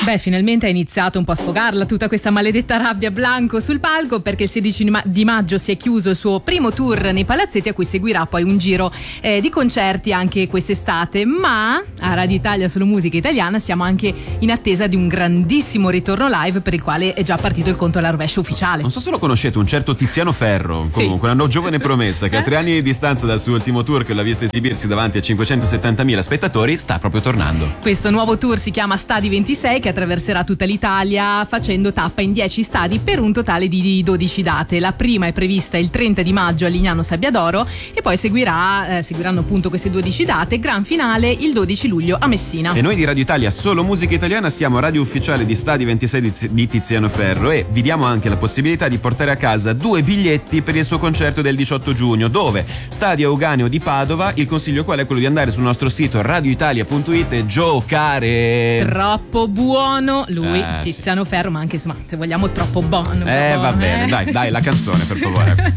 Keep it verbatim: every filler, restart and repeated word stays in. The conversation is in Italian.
Beh, finalmente ha iniziato un po' a sfogarla tutta questa maledetta rabbia Blanco sul palco, perché il sedici di maggio si è chiuso il suo primo tour nei palazzetti, a cui seguirà poi un giro eh, di concerti anche quest'estate. Ma a Radio Italia Solo Musica Italiana siamo anche in attesa di un grandissimo ritorno live, per il quale è già partito il conto alla rovescia ufficiale. Non so se lo conoscete, un certo Tiziano Ferro, sì. comunque una giovane promessa che a tre anni di distanza dal suo ultimo tour, che l'ha vista esibirsi davanti a cinquecentosettantamila spettatori, sta proprio tornando. Questo nuovo tour si chiama Stadi ventisei, che attraverserà tutta l'Italia facendo tappa in dieci stadi per un totale di dodici date. La prima è prevista il trenta di maggio a Lignano Sabbiadoro e poi seguirà, eh, seguiranno appunto queste dodici date, gran finale il dodici luglio a Messina. E noi di Radio Italia Solo Musica Italiana siamo radio ufficiale di Stadi ventisei di, di Tiziano Ferro, e vi diamo anche la possibilità di portare a casa due biglietti per il suo concerto del diciotto giugno. Dove? Stadio Euganeo di Padova. Il consiglio qual è? Quello di andare sul nostro sito radioitalia punto it e giocare. Troppo buono lui, eh, Tiziano sì. Ferro, ma anche insomma, se vogliamo troppo buono. Eh buono, va bene, eh? dai, dai la canzone per favore.